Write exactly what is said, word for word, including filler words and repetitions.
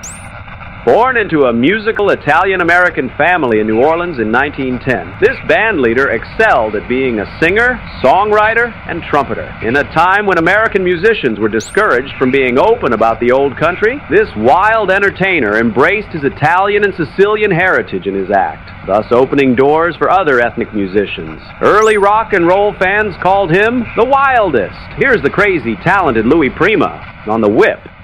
Born into a musical Italian-American family in New Orleans in nineteen ten, this band leader excelled at being a singer, songwriter, and trumpeter. In a time when American musicians were discouraged from being open about the old country, this wild entertainer embraced his Italian and Sicilian heritage in his act, thus opening doors for other ethnic musicians. Early rock and roll fans called him the Wildest. Here's the crazy, talented Louis Prima on The Whip.